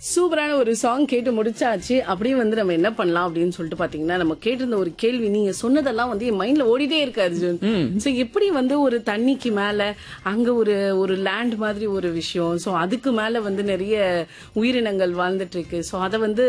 சூப்பரான ஒரு சாங் கேட்டு முடிச்சாச்சு. அப்படியே வந்து நம்ம என்ன பண்ணலாம் அப்படின்னு சொல்லிட்டு பாத்தீங்கன்னா, நம்ம கேட்டிருந்த ஒரு கேள்வி நீங்க சொன்னதெல்லாம் வந்து என் மைண்ட்ல ஓடிட்டே இருக்கு அர்ஜுன். சோ எப்படி வந்து ஒரு தண்ணிக்கு மேல அங்க ஒரு ஒரு லேண்ட் மாதிரி ஒரு விஷயம். சோ அதுக்கு மேல வந்து நிறைய உயிரினங்கள் வாழ்ந்துட்டு இருக்கு. சோ அத வந்து